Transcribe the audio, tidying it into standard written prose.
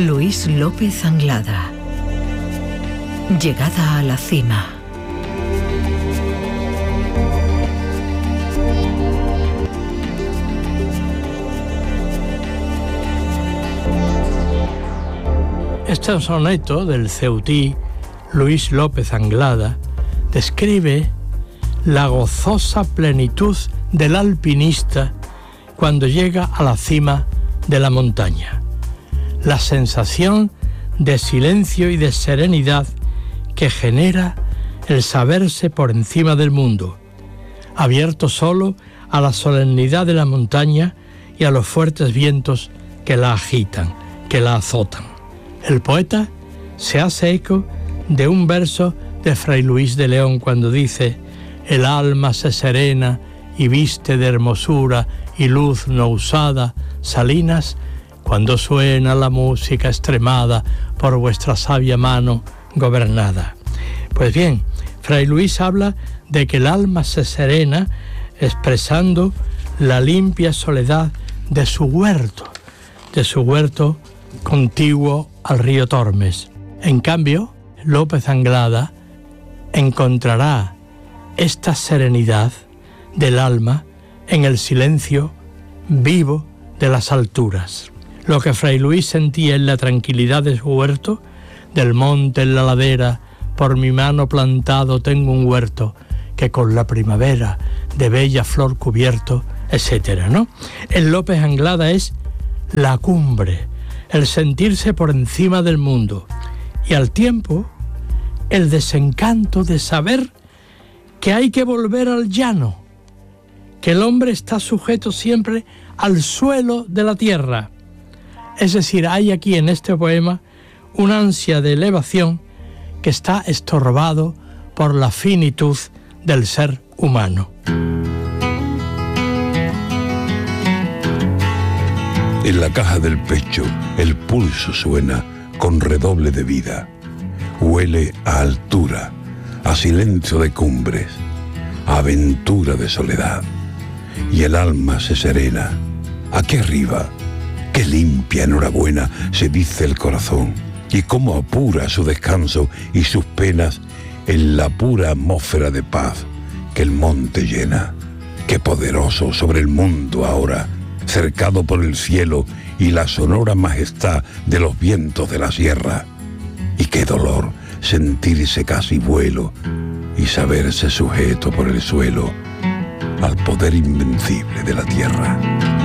Luis López Anglada. Llegada a la cima. Este soneto del ceutí Luis López Anglada describe la gozosa plenitud del alpinista cuando llega a la cima de la montaña, la sensación de silencio y de serenidad que genera el saberse por encima del mundo, abierto solo a la solemnidad de la montaña y a los fuertes vientos que la agitan, que la azotan. El poeta se hace eco de un verso de Fray Luis de León cuando dice: el alma se serena y viste de hermosura y luz no usada, salinas, cuando suena la música extremada por vuestra sabia mano gobernada. Pues bien, Fray Luis habla de que el alma se serena expresando la limpia soledad de su huerto contiguo al río Tormes. En cambio, López Anglada encontrará esta serenidad del alma en el silencio vivo de las alturas. Lo que Fray Luis sentía en la tranquilidad de su huerto, del monte en la ladera, por mi mano plantado tengo un huerto, que con la primavera de bella flor cubierto, etcétera, ¿no? En López Anglada es la cumbre, el sentirse por encima del mundo, y al tiempo el desencanto de saber que hay que volver al llano, que el hombre está sujeto siempre al suelo de la tierra. Es decir, hay aquí en este poema una ansia de elevación que está estorbado por la finitud del ser humano. En la caja del pecho el pulso suena con redoble de vida. Huele a altura, a silencio de cumbres, a aventura de soledad. Y el alma se serena. Aquí arriba, qué limpia enhorabuena, se dice el corazón. Y cómo apura su descanso y sus penas en la pura atmósfera de paz que el monte llena. Qué poderoso sobre el mundo ahora, cercado por el cielo y la sonora majestad de los vientos de la sierra. Y qué dolor sentirse casi vuelo y saberse sujeto por el suelo al poder invencible de la tierra.